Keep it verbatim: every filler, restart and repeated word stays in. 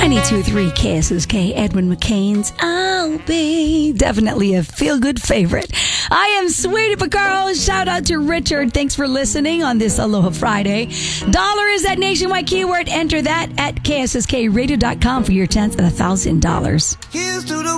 ninety-two point three K S S K, Edwin McCain's I'll Be. Definitely a feel-good favorite. I am Sweetie Picaro. Shout out to Richard. Thanks for listening on this Aloha Friday. Dollar is that nationwide keyword. Enter that at K S S K radio dot com for your chance at one thousand dollars. Here's to the